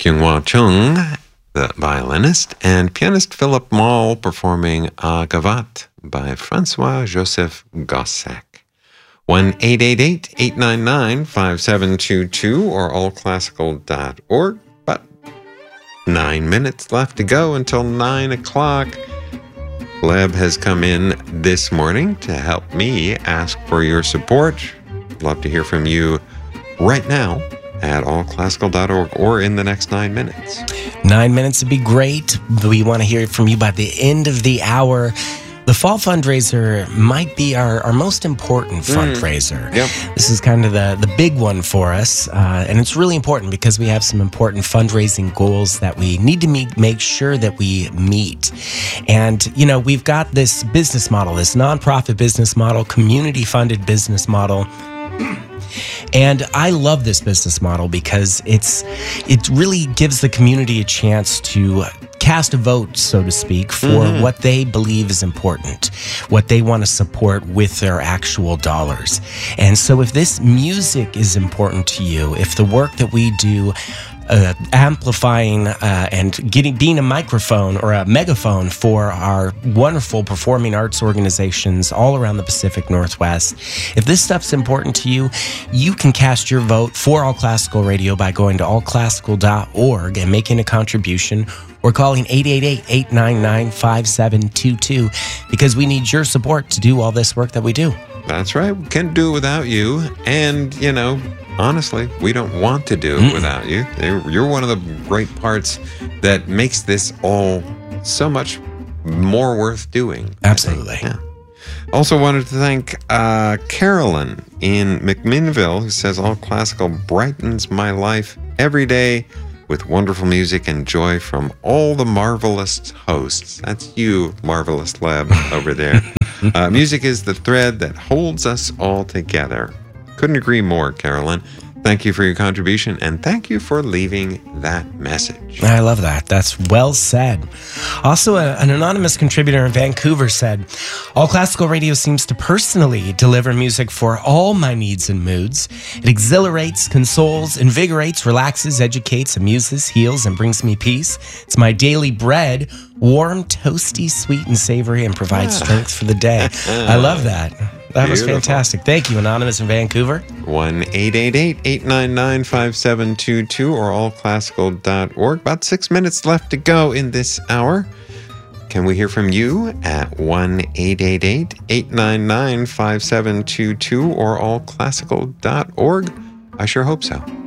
Kyunghwa Chung, the violinist, and pianist Philip Moll performing Agavat by Francois-Joseph Gossec. 1-888-899-5722 or allclassical.org. But 9 minutes left to go until 9 o'clock. Leb has come in this morning to help me ask for your support. Love to hear from you right now at allclassical.org or in the next 9 minutes. 9 minutes would be great. We want to hear from you by the end of the hour. The fall fundraiser might be our most important fundraiser. Yep. This is kind of the big one for us, and it's really important because we have some important fundraising goals that we need to make sure that we meet. And, you know, we've got this business model, this nonprofit business model, community-funded business model. And I love this business model because it really gives the community a chance to cast a vote, so to speak, for what they believe is important, what they want to support with their actual dollars. And so if this music is important to you, if the work that we do amplifying and being a microphone or a megaphone for our wonderful performing arts organizations all around the Pacific Northwest. If this stuff's important to you, you can cast your vote for All Classical Radio by going to allclassical.org and making a contribution or calling 888-899-5722 because we need your support to do all this work that we do. That's right. We can't do it without you. And, you know, honestly, we don't want to do it without you. You're one of the great parts that makes this all so much more worth doing. Absolutely. Yeah. Also wanted to thank Carolyn in McMinnville, who says All Classical brightens my life every day with wonderful music and joy from all the marvelous hosts. That's you, Marvelous Lab, over there. Music is the thread that holds us all together. Couldn't agree more, Carolyn. Thank you for your contribution, and thank you for leaving that message. I love that. That's well said. Also, an anonymous contributor in Vancouver said, All Classical Radio seems to personally deliver music for all my needs and moods. It exhilarates, consoles, invigorates, relaxes, educates, amuses, heals, and brings me peace. It's my daily bread, warm, toasty, sweet, and savory, and provides strength for the day. I love that. That was fantastic. Thank you, Anonymous in Vancouver. 1-888-899-5722 or allclassical.org. About 6 minutes left to go in this hour. Can we hear from you at 1-888-899-5722 or allclassical.org? I sure hope so.